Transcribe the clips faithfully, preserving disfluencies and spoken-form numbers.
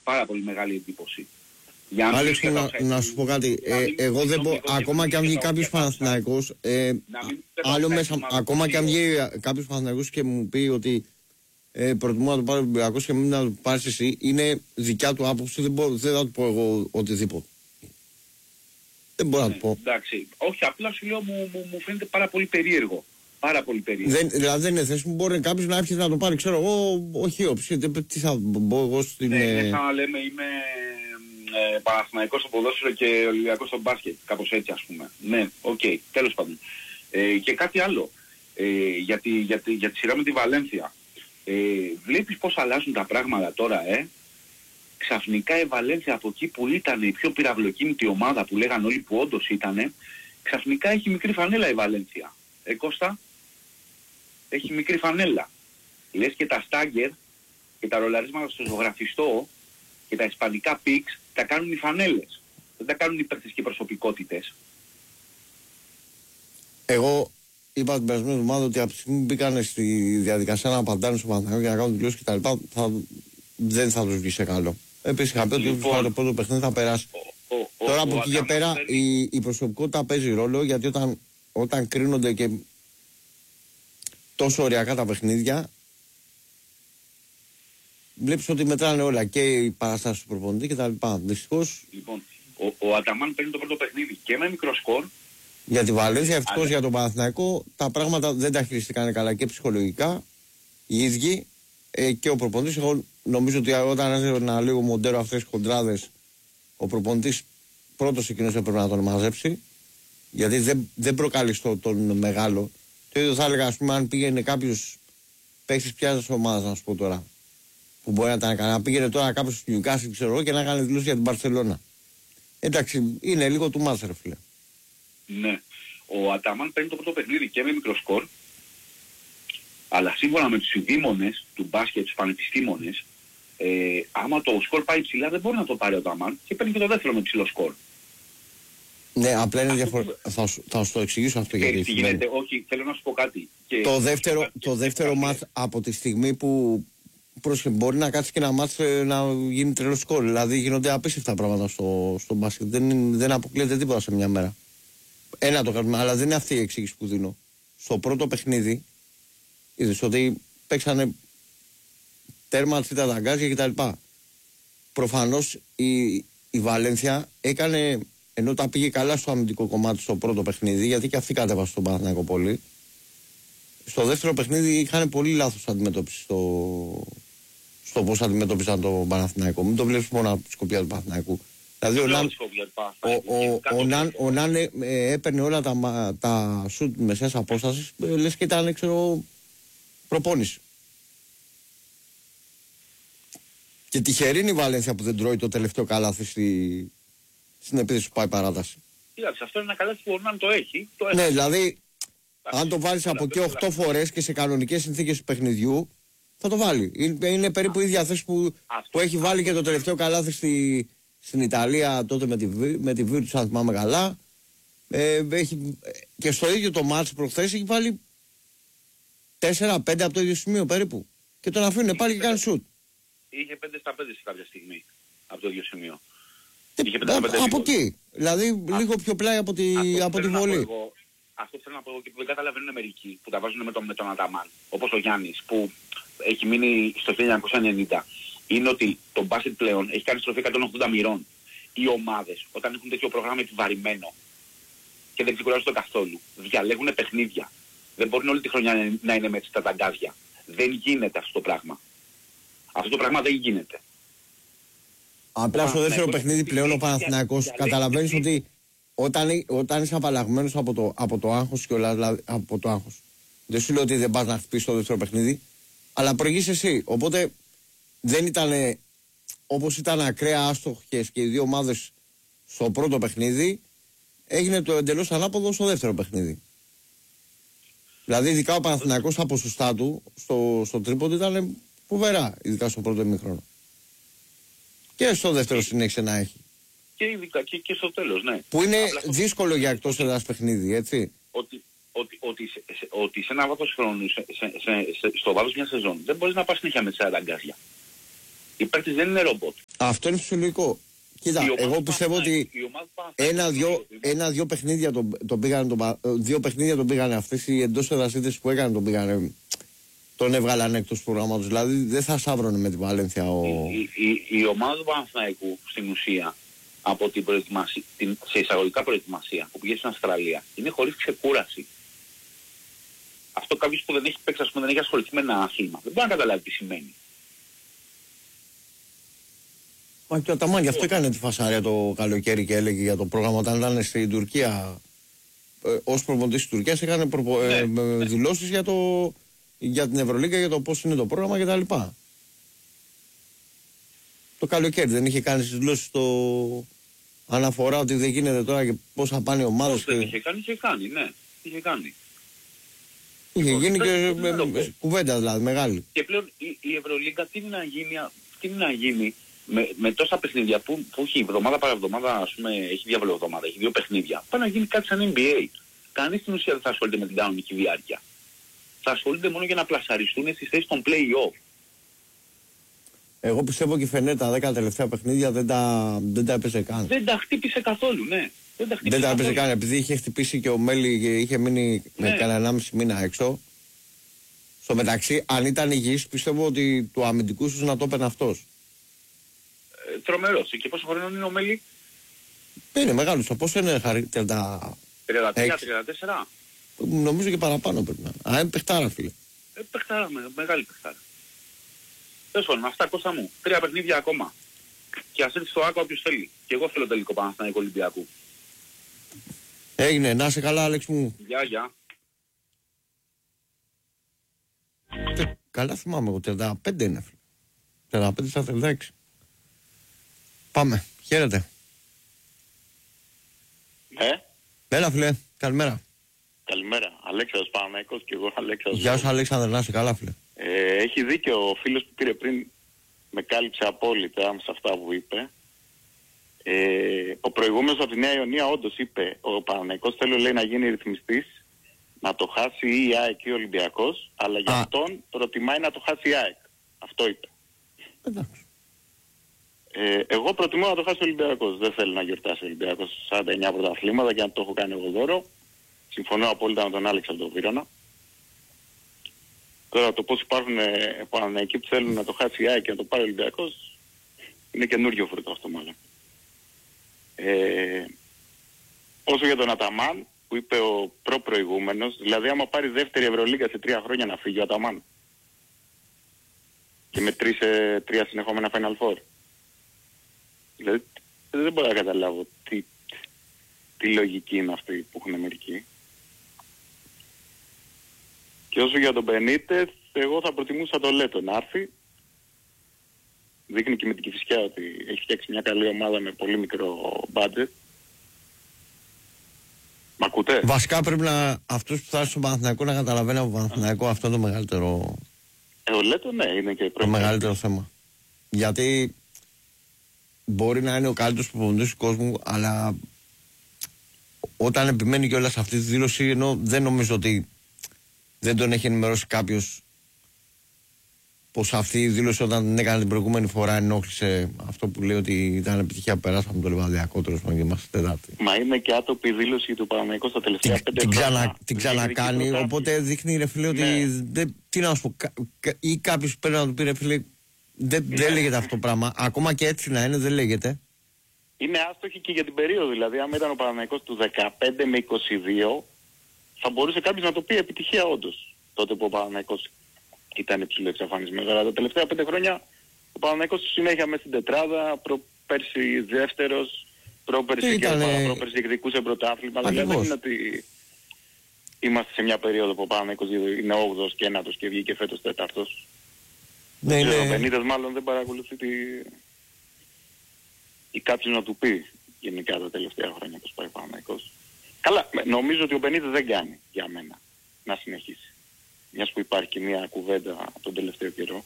πάρα πολύ μεγάλη εντύπωση. Άλεξ, να, να σου πω κάτι. Ε, εγώ δεν πω, ακόμα και αν βγει κάποιος Παναθηναϊκός, ε, άλλο μέσα, ακόμα και αν βγει κάποιος Παναθηναϊκός και μου πει ότι ε, προτιμώ να το πάρει ο Ολυμπιακός και μην να το πάρεις εσύ, είναι δικιά του άποψη, δεν, μπορώ, δεν θα του πω εγώ οτιδήποτε. Δεν μπορώ να το πω. Εντάξει, όχι, απλά σου λέω μου, μου, μου φαίνεται πάρα πολύ περίεργο. Πάρα πολύ περίεργο. Δεν, δηλαδή δεν είναι θέση μου, μπορεί κάποιος να έρχεται να το πάρει, ξέρω εγώ, όχι όψη. Τι θα μπω εγώ στην. Ναι, είναι σαν να λέμε είμαι ε, Παναθηναϊκός στο ποδόσφαιρο και Ολυμπιακός στο μπάσκετ. Κάπως έτσι ας πούμε. Ναι, οκ, okay, τέλος πάντων. Ε, και κάτι άλλο. Ε, για, τη, για, τη, για τη σειρά με τη Βαλένθια. Ε, βλέπεις πώς αλλάζουν τα πράγματα τώρα, ε. Ξαφνικά η Βαλένθια από εκεί που ήταν η πιο πυραυλοκίνητη ομάδα που λέγαν όλοι που όντως ήτανε, ξαφνικά έχει μικρή φανέλα η Βαλένθια. Ε, Κώστα, έχει μικρή φανέλα. Λες και τα στάγκερ και τα ρολαρίσματα στο ζωγραφιστό και τα ισπανικά πίξ τα κάνουν οι φανέλες. Δεν τα κάνουν οι παίκτες και οι προσωπικότητες. Εγώ είπα την περασμένη εβδομάδα ότι από τη στιγμή που μπήκανε στη διαδικασία να απαντάνε στο Παναθηναϊκό και να κάνουν δηλώσεις κτλ. Θα, δεν θα τους βγει σε καλό. Επίσης είχα πει ότι λοιπόν, το πρώτο παιχνίδι θα περάσει. Ο, ο, Τώρα ο, από εκεί και πέρα φέρει... η, η προσωπικότητα παίζει ρόλο, γιατί όταν, όταν κρίνονται και τόσο ωριακά τα παιχνίδια, βλέπεις ότι μετράνε όλα και οι παραστάσεις του προπονητή κτλ. Δυστυχώς. Λοιπόν, ο, ο Αταμάν παίρνει το πρώτο παιχνίδι και με μικρό σκορ. Για τη Βαλένθια, ευτυχώς αλλά... για τον Παναθηναϊκό, τα πράγματα δεν τα χειριστήκαν καλά και ψυχολογικά. Οι ίδιοι ε, και ο προπονητής. Εγώ νομίζω ότι όταν έρθει να λίγο μοντέρο αυτές τις χοντράδες, ο προπονητής πρώτος εκείνος έπρεπε να τον μαζέψει. Γιατί δεν, δεν προκάλεσε το, τον μεγάλο. Το ίδιο θα έλεγα, ας πούμε, αν πήγαινε κάποιος παίκτης πιάζας ομάδας, να σου πω τώρα. Που μπορεί να τα κάνει. Να πήγαινε τώρα κάποιος στο Newcastle, ξέρω εγώ, και να κάνει δηλώσει για την Μπαρσελόνα. Εντάξει, είναι λίγο του μάτσα, ρε φίλε. Ναι. Ο Αταμάν παίρνει το πρώτο παιχνίδι και με μικρό σκορ. Αλλά σύμφωνα με τους ειδήμονες του μπάσκετ, τους πανεπιστήμονες, ε, άμα το σκορ πάει ψηλά δεν μπορεί να το πάρει ο Αταμάν και παίρνει και το δεύτερο με ψηλό σκορ. Ναι, απλά είναι διαφορετικό. Που... Θα, θα σου το εξηγήσω αυτό γιατί. Τι γίνεται, όχι, θέλω να σου πω κάτι. Και... Το δεύτερο, και... το δεύτερο και... μάτς από τη στιγμή που πρόσχε, μπορεί να κάτσει και ένα μάτς να γίνει τρελό σκορ. Δηλαδή γίνονται απίστευτα πράγματα στο, στο μπάσκετ. Δεν, δεν αποκλείεται τίποτα σε μια μέρα. Ένα το κάνουμε, αλλά δεν είναι αυτή η εξήγηση που δίνω. Στο πρώτο παιχνίδι, είδες ότι παίξανε τέρμα, τσίτα, δαγκάζια κτλ. Προφανώς η, η Βαλένθια έκανε, ενώ τα πήγε καλά στο αμυντικό κομμάτι στο πρώτο παιχνίδι, γιατί και αυτή κατέβασε στον Παναθηναϊκό πολύ. Στο δεύτερο παιχνίδι είχαν πολύ λάθος αντιμετώπιση στο, στο πώς αντιμετώπισαν το Παναθηναϊκό. Μην το βλέπεις μόνο από τη σκοπιά του Παναθηναϊκού. Δηλαδή ο Ναν, ο, ο, ο, Ναν, ο Ναν ε, ε, έπαιρνε όλα τα, τα σουτ μεσαίας απόστασης, ε, λες και ήταν, ξέρω, προπόνηση. Και τυχερή είναι η Βαλένθια που δεν τρώει το τελευταίο καλάθι στη, στην επίθεση που πάει παράταση. Κοίταξε, αυτό είναι ένα καλάθι που ο Ναν το έχει. Το ναι, δηλαδή, Ά, αν το βάλεις από εκεί οκτώ φορές και σε κανονικές συνθήκες του παιχνιδιού, θα το βάλει. Είναι, είναι περίπου η ίδια θέση που, που έχει βάλει και το τελευταίο καλάθι στη... Στην Ιταλία τότε με τη, με τη Virtus, αν θυμάμαι καλά. Ε, έχει, και στο ίδιο το μάτς προχθές έχει βάλει τέσσερα πέντε από το ίδιο σημείο περίπου. Και τον αφήνουν πάλι και κάνει σουτ. Είχε πέντε στα πέντε σε κάποια στιγμή από το ίδιο σημείο. Ε, είχε πέντε πέντε από εκεί. Δηλαδή α, λίγο πιο πλάι από τη, από τη βολή. Εγώ, αυτό θέλω να πω εγώ και που δεν καταλαβαίνουν μερικοί που τα βάζουν με τον, με τον Αταμάν. Όπως ο Γιάννης που έχει μείνει στο χίλια εννιακόσια ενενήντα. Είναι ότι το μπάσκετ πλέον έχει κάνει στροφή εκατόν ογδόντα μοιρών. Οι ομάδες όταν έχουν τέτοιο πρόγραμμα επιβαρημένο και δεν ξεκουράζονται καθόλου, διαλέγουν παιχνίδια. Δεν μπορεί όλη τη χρονιά να είναι με τα ταγκάδια. Δεν γίνεται αυτό το πράγμα. Αυτό το πράγμα δεν γίνεται. Απλά στο δεύτερο παιχνίδι πλέον ο Παναθηναϊκός καταλαβαίνεις ότι όταν, όταν είσαι απαλλαγμένος από το, από το άγχος και όλα, δηλαδή από το άγχος. Δεν σου λέω ότι δεν πας να χτυπήσεις το δεύτερο παιχνίδι, αλλά προηγείς εσύ. Οπότε δεν ήταν όπως ήταν ακραία άστοχες και οι δύο ομάδες στο πρώτο παιχνίδι, έγινε το εντελώς ανάποδο στο δεύτερο παιχνίδι. Δηλαδή, ειδικά ο Παναθηναϊκός στα ποσοστά του στο, στο τρίποντο ήταν φοβερά, ειδικά στο πρώτο ημίχρονο. Και στο δεύτερο συνέχισε να έχει. Και ειδικά και, και στο τέλος, ναι. Που είναι απλά δύσκολο για εκτός έδρας παιχνίδι, έτσι. Ότι, ότι, ότι, σε, σε, ότι σε ένα βάθος χρόνου, σε, σε, σε, σε, στο βάθος μιας σεζόν, δεν μπορείς να πας συνέχεια με τις αγκάζια. Οι παίκτες δεν είναι ρομπότ. Αυτό είναι φυσιολογικό. Κοίτα, εγώ πιστεύω ότι ένα-δυο ένα, παιχνίδια τον, τον πήγανε, τον, δύο παιχνίδια τον πήγανε αυτές οι εντός εδασίτες που έκανε τον πήγανε, τον έβγαλαν εκτός προγράμματος. Δηλαδή δεν θα σάβρωνε με την Βαλένθια ο... Η, η, η ομάδα του Παναθηναϊκού στην ουσία από την προετοιμασία, την, σε εισαγωγικά προετοιμασία που πήγε στην Αυστραλία είναι χωρίς ξεκούραση. Αυτό κάποιος που δεν έχει παίξει, ας πούμε, δεν έχει ασχοληθεί με ένα άθλημα, δεν μπορεί να καταλάβει τι σημαίνει. Μα και ο Αταμάν γι' αυτό έκανε τη φασάρια το καλοκαίρι και έλεγε για το πρόγραμμα όταν ήταν στην Τουρκία. Ε, ως προπονητής της Τουρκίας έκανε προπο... ναι, ε, ναι. δηλώσεις για, το... για την Ευρωλίγκα, για το πώς είναι το πρόγραμμα κτλ. Το καλοκαίρι δεν είχε κάνει τις δηλώσεις στο αναφορά ότι δεν γίνεται τώρα και πώς θα πάνε οι ομάδες. Και... δεν είχε κάνει, είχε κάνει, ναι. Είχε κάνει. Είχε γίνει και με, κουβέντα δηλαδή μεγάλη. Και πλέον η, η Ευρωλίγκα τι είναι να γίνει, τι είναι να γίνει με, με τόσα παιχνίδια που, που έχει εβδομάδα παρά εβδομάδα, ας πούμε, έχει διάβολο εβδομάδα, έχει δύο παιχνίδια. Πάει να γίνει κάτι σαν N B A. Κανείς στην ουσία δεν θα ασχολείται με την κανονική διάρκεια. Θα ασχολείται μόνο για να πλασαριστούν στις θέσεις των play-off. Εγώ πιστεύω και η Φενέρ τα δέκα τελευταία παιχνίδια δεν τα, δεν τα έπαιζε καν. Δεν τα χτύπησε καθόλου, ναι. Δεν τα, δεν τα έπαιζε καν, επειδή είχε χτυπήσει και ο Μέλι και είχε μείνει ναι. με κανένα ενάμιση μήνα έξω. Στο μεταξύ, αν ήταν υγιής, πιστεύω ότι του αμυντικού ίσως να το έπαιρνε αυτός. Ε, τρομερός. Και πόσο χρόνο είναι ο Μέλι? Είναι μεγάλος. Πόσο είναι, τριάντα τρία τριάντα τέσσερα. Νομίζω και παραπάνω πρέπει να είναι. Α, είναι παιχτάρα, φίλε. Ε, παιχτάρα, με, μεγάλη παιχτάρα. Τέλος πάντων, αυτά Κώστα μου. Τρία παιχνίδια ακόμα. Και ας έρθει στο Άκο όποιος θέλει. Και εγώ θέλω τελικό Παναθηναϊκό Ολυμπιακού. Έγινε. Να είσαι καλά, Άλεξ μου. Γεια, γεια. Καλά θυμάμαι εγώ, τριάντα πέντε είναι, φίλε. τριάντα πέντε στα τριάντα έξι. Πάμε. Χαίρετε. Ε. Έλα, φίλε. Καλημέρα. Καλημέρα. Αλέξανδρος Παναθηναϊκός και εγώ Αλέξανδρος. Γεια σου, Αλέξανδρε, να είσαι καλά, φίλε. Ε, έχει δίκιο ο φίλος που πήρε πριν, με κάλυψε απόλυτα σε αυτά που είπε. Ε, ο προηγούμενος από τη Νέα Ιωνία όντως είπε, ο Παναθηναϊκός θέλει, λέει, να γίνει ρυθμιστής, να το χάσει ή η ΑΕΚ ή ο Ολυμπιακός, αλλά για Α. αυτόν προτιμάει να το χάσει η ΑΕΚ. Αυτό είπε. Εντάξει. Ε, εγώ προτιμώ να το χάσει ο Ολυμπιακός. Δεν θέλω να γιορτάσει ο Ολυμπιακός σαράντα εννιά πρωταθλήματα και αν το έχω κάνει εγώ δώρο. Συμφωνώ απόλυτα με τον Άλεξ από τον Βύρωνα. Τώρα το πώς υπάρχουν ε, Παναθηναϊκοί που θέλουν να το χάσει η ΑΕΚ και να το πάρει ο Ολυμπιακός είναι καινούριο φρούτο αυτό μάλλον. Ε, όσο για τον Αταμάν που είπε ο προ-προηγούμενος, δηλαδή άμα πάρει δεύτερη Ευρωλίγκα σε τρία χρόνια να φύγει ο Αταμάν και με τρεις, ε, τρία συνεχόμενα Final Four. Δηλαδή δεν μπορώ να καταλάβω τι, τι λογική είναι αυτή που έχουν μερικοί. Και όσο για τον Μπενίτεθ, εγώ θα προτιμούσα το Λέτο να έρθει. Δείχνει και με την Κηφισιά ότι έχει φτιάξει μια καλή ομάδα με πολύ μικρό budget. Μ' ακούτε? Βασικά πρέπει να αυτούς που θα έρθουν στον Παναθηναϊκό να καταλαβαίνει από τον Παναθηναϊκό αυτό το μεγαλύτερο. Ε, ο Λέτο ναι, είναι και το μεγαλύτερο θέμα. Γιατί μπορεί να είναι ο καλύτερος προπονητής του κόσμου, αλλά όταν επιμένει κιόλας σε αυτή τη δήλωση, ενώ δεν νομίζω ότι δεν τον έχει ενημερώσει κάποιος πως αυτή η δήλωση όταν την έκανε την προηγούμενη φορά ενόχλησε αυτό που λέει ότι ήταν επιτυχία που περάσαμε το Λιβαδιακό τέλος πάντων και είμαστε Τετάρτη. Μα είναι και άτοπη δήλωση του Παναθηναϊκού στα τελευταία πέντε την χρόνια. Ξανα, την ξανακάνει, οπότε δείχνει ρε φίλε ότι ναι. δεν, τι να σου πω, κα, κα, ή κάποιος πρέπει να του πει ρε φίλε, δεν, δεν λέγεται αυτό το πράγμα, ακόμα και έτσι να είναι δεν λέγεται. Είναι άστοχη και για την περίοδο, δηλαδή άμα ήταν ο Παναθηναϊκός του δεκαπέντε με είκοσι δύο θα μπορούσε κάποιος να το πει επιτυχία όντως, τότε που ο Παναθηναϊκός ήταν υψηλό εξαφανισμένος. Αλλά τα τελευταία πέντε χρόνια ο Παναθηναϊκός συνέχεια μέσα στην τετράδα, προπέρσι δεύτερος, πρόπερσι και ήτανε... πρόπερσι διεκδικούσε πρωτάθλημα. Δηλαδή δεν είναι ότι είμαστε σε μια περίοδο που ο Παναθηναϊκός είναι όγδοος και ένατος και βγήκε φέτος τέταρτος. Ναι, ναι. Ο Μπενίτες μάλλον δεν παρακολουθεί τη... ή κάποιος να του πει γενικά τα τελευταία χρόνια πώς πάει ο Παναθηναϊκός. Καλά, νομίζω ότι ο Μπενίτες δεν κάνει για μένα να συνεχίσει. Μιας που υπάρχει και μια κουβέντα τον τελευταίο καιρό.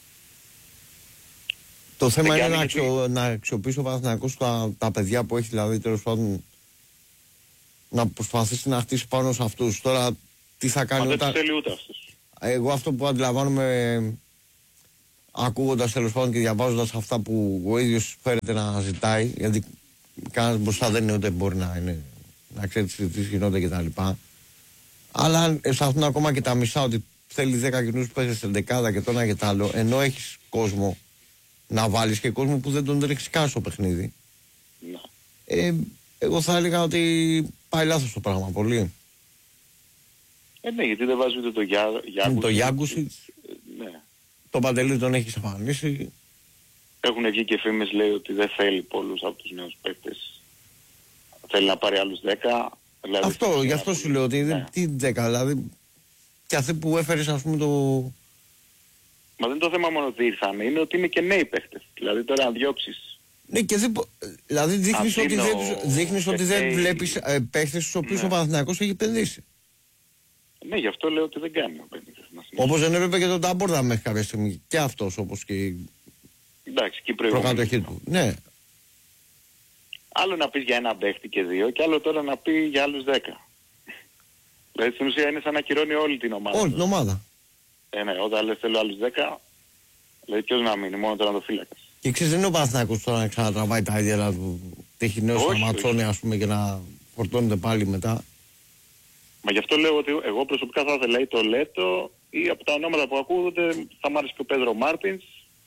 Το θέμα δεν είναι να, γιατί... αξιο, να αξιοποιήσει ο Παναθηναϊκός τα, τα παιδιά που έχει, δηλαδή τέλος πάντων να προσπαθήσει να χτίσει πάνω σε αυτούς. Τώρα τι θα κάνει Μα όταν... δεν θέλει ούτε αυτούς. Εγώ αυτό που αντιλαμβάνομαι ακούγοντας τέλος πάντων και διαβάζοντας αυτά που ο ίδιος φέρεται να ζητάει, γιατί κανένας μπροστά δεν είναι ούτε μπορεί να, είναι, να ξέρει τι γίνονται κτλ. Αλλά αν αισθανθούν ακόμα και τα μισά ότι θέλει δέκα κοινούς παίζες στην δεκάδα και το ένα και το άλλο, ενώ έχεις κόσμο να βάλεις και κόσμο που δεν τον ρίξεις καν στο παιχνίδι. Ναι. Ε, εγώ θα έλεγα ότι πάει λάθος το πράγμα πολύ. Ε, ναι, γιατί δεν βάζει ούτε το Γιάγκουσιτς. Το Γιάγκουσιτς. Ναι. Το Παντελή τον έχει εξαφανίσει. Έχουν βγει και φήμες, λέει, ότι δεν θέλει πολλούς από τους νέους παίκτες. Θέλει να πάρει άλλους δέκα. Δηλαδή αυτό, γι' αυτό σου λέω ότι ναι. Τι δέκα, δηλαδή. Και αυτοί που έφερες, ας πούμε, το. Μα δεν είναι το θέμα μόνο ότι ήρθαν, είναι ότι είναι και νέοι παίκτες. Δηλαδή τώρα να διώξεις. Ναι, και δεν. Δηλαδή δείχνεις ότι, δεν, δείχνεις ότι δεν βλέπεις ε, παίκτες στους οποίους ναι. ο Παναθηναϊκός έχει επενδύσει. Ναι, γι' αυτό λέω ότι δεν κάνει ο Μπένιτες. Όπως δεν έπρεπε και τον Τάμπορδα μέχρι κάποια στιγμή. Και αυτός όπως και. Εντάξει, και η προκατοχή του. Ναι. Άλλο να πεις για ένα παίχτη και δύο, και άλλο τώρα να πει για άλλους δέκα. Δηλαδή στην ουσία είναι σαν να ακυρώνει όλη την ομάδα. Όλη την ομάδα. Ε, ναι, όταν λες θέλω άλλους δέκα, δηλαδή ποιος να μείνει, μόνο τώρα το φύλακας. Και ξέρεις, δεν είναι ο Παναθηναϊκός τώρα να ξανατραβάει τα ίδια, αλλά τέχει νέος Αματσόνη, ας πούμε, και να φορτώνεται πάλι μετά. Μα γι' αυτό λέω ότι εγώ προσωπικά θα ήθελα ή το Λέτο ή από τα ονόματα που ακούγονται θα μ' άρεσε και ο Πέδρο Μάρτινς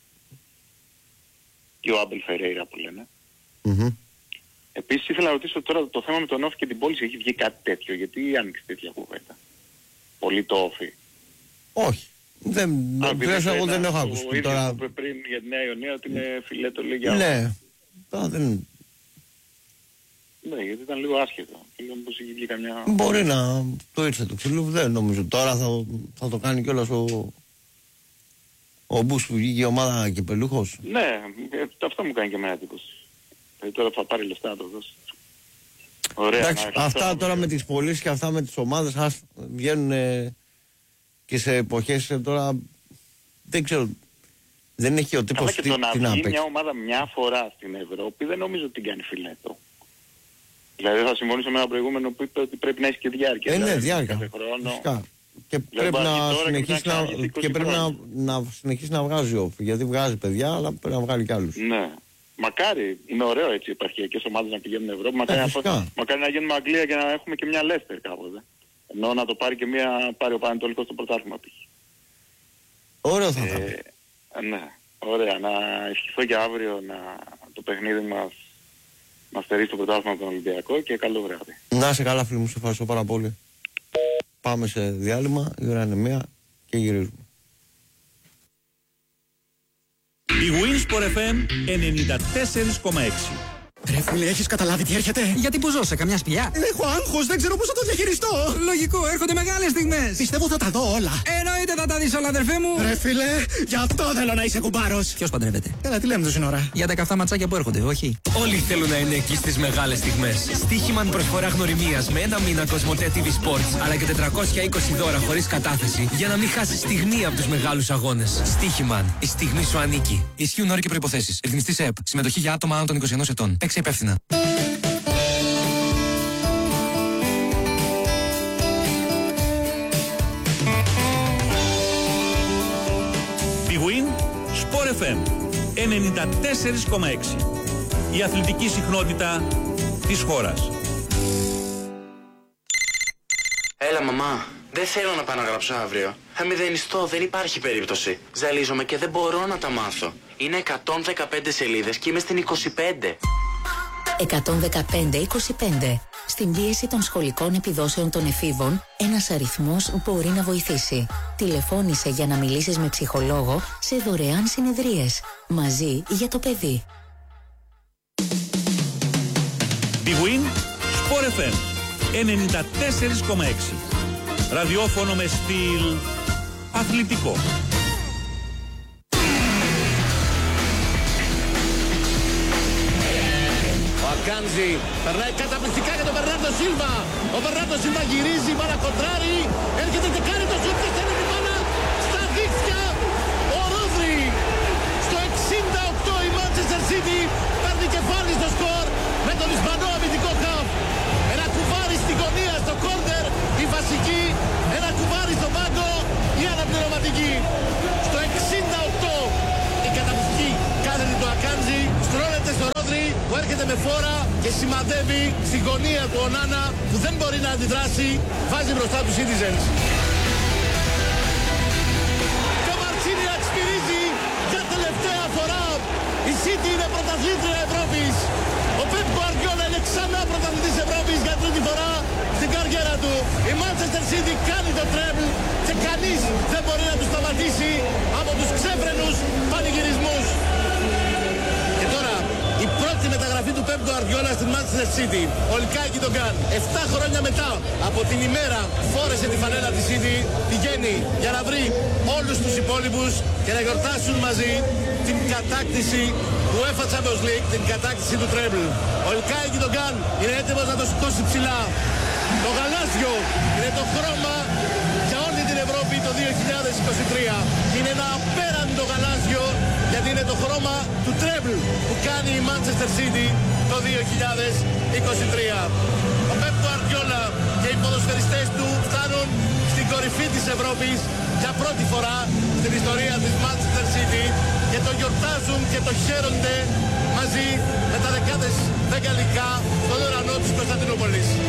και ο Άμπελ Φερέιρα που λένε. Mm-hmm. Επίσης ήθελα να ρωτήσω τώρα το θέμα με τον Όφη και την πώληση, έχει βγει κάτι τέτοιο, γιατί άνοιξε τέτοια κουβέντα. Πολύ το Όφη. Όχι. Δεν, τουλάχιστον εγώ δεν έχω ακούσει τώρα. Πριν για τη Νέα Ιωνία ότι είναι φιλέτο, λέει για ναι. Τώρα δεν. Ναι, γιατί ήταν λίγο άσχετο. Λέω πως είχε βγει καμιά. Μπορεί να το ήρθε το ξύλο, δεν νομίζω. Τώρα θα, θα το κάνει κιόλας ο. Ο Μπούς που βγήκε η ομάδα κυπελούχος. Ναι, αυτό μου κάνει και εμένα εντύπωση. Δηλαδή τώρα θα πάρει λεφτά να το δώσει. Ωραία. Εντάξει, να, αυτά αυτό, τώρα με τις πωλήσεις και αυτά με τις ομάδες ας, βγαίνουν ε, και σε εποχές ε, τώρα δεν ξέρω, δεν έχει ο τύπος τι, τι να παίξει. βγει μια ομάδα μια φορά στην Ευρώπη δεν νομίζω ότι την κάνει φιλέτο. Δηλαδή θα συμφωνήσω με ένα προηγούμενο που είπε ότι πρέπει να έχει και διάρκεια. Ε, ναι, δηλαδή, διάρκεια. Χρόνο. Και πρέπει, να συνεχίσει, να, και πρέπει να, να συνεχίσει να βγάζει όφη, γιατί βγάζει παιδιά, αλλά πρέπει να βγάλει κι άλλους. Ναι. Μακάρι, είναι ωραίο έτσι οι επαρχιακές ομάδες να πηγαίνουν στην Ευρώπη. Μακάρι, ε, να, μακάρι να γίνουμε Αγγλία και να έχουμε και μια Λέστερ κάποτε. Ενώ να το πάρει και μια, πάρει ο Πανετολικός στο πρωτάθλημα π.χ. Ωραίο θα ήταν. Ε, ναι, ωραία. Να ευχηθώ για αύριο να, το παιχνίδι μας να στερήσει το πρωτάθλημα από τον Ολυμπιακό και καλό βράδυ. Να είσαι καλά φίλοι μου, σε ευχαριστώ πάρα πολύ. Πάμε σε διάλειμμα, η ώρα είναι μία και γυρίζουμε. Η Winsport εφ εμ ενενήντα τέσσερα κόμμα έξι. Ρε φίλε, έχεις καταλάβει τι έρχεται? Γιατί που ζω σε καμιά σπηλιά? Έχω άγχος, δεν ξέρω πώς θα το διαχειριστώ. Λογικό, έρχονται μεγάλες στιγμές. Πιστεύω θα τα δω όλα. Εννοείται θα τα δεις όλα, αδερφέ μου. Ρε φίλε, γι' αυτό θέλω να είσαι κουμπάρος. Ποιος παντρεύεται? Έλα, τι λέμε τόση ώρα? Για δεκαεφτά ματσάκια που έρχονται, όχι. Όλοι θέλουν να είναι εκεί στις μεγάλες στιγμές. Στοίχημαν προσφορά γνωριμίας με ένα μήνα Κοσμοτέ τι βι Sports, αλλά και τετρακόσια είκοσι δώρα χωρίς κατάθεση για να μην χάσεις στιγμή από τους μεγάλους αγώνες. Στοίχημαν, η στιγμή σου ανήκει. Ισχύουν όροι και προϋποθέσεις. Ρυθμιστής ΕΕΠ. Συμμετοχή για άτομα άνω των είκοσι ενός ετών. Παίξε υπεύθυνα. Big Win Sport εφ εμ ενενήντα τέσσερα κόμμα έξι. Η αθλητική συχνότητα της χώρας. Έλα μαμά, δεν θέλω να πάω να γράψω αύριο. Θα μηδενιστώ, δεν υπάρχει περίπτωση. Ζαλίζομαι και δεν μπορώ να τα μάθω. Είναι εκατόν δεκαπέντε σελίδες και είμαι στην είκοσι πέντε. εκατόν δεκαπέντε είκοσι πέντε. Στην πίεση των σχολικών επιδόσεων των εφήβων, ένας αριθμός μπορεί να βοηθήσει. Τηλεφώνησε για να μιλήσεις με ψυχολόγο σε δωρεάν συνεδρίες. Μαζί για το παιδί. Big Win Sport εφ εμ ενενήντα τέσσερα κόμμα έξι. Ραδιόφωνο με στυλ αθλητικό. Ακάντζη περνάει καταπληκτικά για τον Μπερνάρντο Σίλβα. Ο Μπερνάρντο Σίλβα γυρίζει, η μπάλα κοντράρει. Έρχεται και κάνει το σουτ και στέλνει την μπάλα στα δίχτυα. Ο Ρόδρυ στο εξήντα οκτώ η Manchester City παίρνει κεφάλι στο σκορ με τον Ισπανό αμυντικό χαφ. Ένα κουβάρι στη γωνία στο κόρνερ η βασική. Ένα κουβάρι στο πάγκο η αναπληρωματική. Στο εξήντα οκτώ έρχεται με φόρα και σημαδεύει στη γωνία του ο Νάνα που δεν μπορεί να αντιδράσει, βάζει μπροστά του Citizens. Και ο Μαρτσίνι αξπυρίζει για τελευταία φορά. Η City είναι πρωταθλήτρια Ευρώπης. Ο Pep Guardiola είναι ξανά πρωταθλητής Ευρώπης για τρίτη φορά στην καριέρα του. Η Manchester City κάνει το treble και κανείς δεν μπορεί να τους σταματήσει από τους ξέφρενους πανηγυρισμούς. Και τώρα η πρώτη μεταγραφή του Pep Guardiola στην Manchester City. Ο Ilkay Gundogan, εφτά χρόνια μετά από την ημέρα που φόρεσε τη φανέλα της City, πηγαίνει για να βρει όλους τους υπόλοιπους και να γιορτάσουν μαζί την κατάκτηση του UEFA Champions League, την κατάκτηση του treble. Ο Ilkay Gundogan είναι έτοιμος να το σηκώσει ψηλά. Το γαλάζιο είναι το χρώμα για όλη την Ευρώπη το δύο χιλιάδες είκοσι τρία. Είναι ένα απέραντο γαλάζιο γιατί είναι το χρώμα του treble που κάνει η Manchester City το δύο χιλιάδες είκοσι τρία. Ο Pep Guardiola και οι ποδοσφαιριστές του φτάνουν στην κορυφή της Ευρώπης για πρώτη φορά στην ιστορία της Manchester City και το γιορτάζουν και το χαίρονται μαζί με τα δεκάδες δεκαλικά στον ουρανό της Κωνσταντινούπολης.